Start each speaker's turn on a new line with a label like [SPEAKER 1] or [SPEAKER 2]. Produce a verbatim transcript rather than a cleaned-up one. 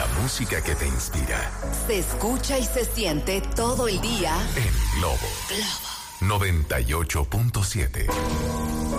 [SPEAKER 1] música que te inspira.
[SPEAKER 2] Se escucha y se siente todo el día
[SPEAKER 1] en Globo.
[SPEAKER 2] Globo
[SPEAKER 1] noventa y ocho punto siete.